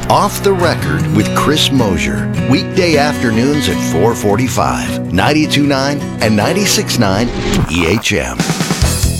Off the Record with Chris Mosier. Weekday afternoons at 4:45. 92.9 and 96.9 EHM.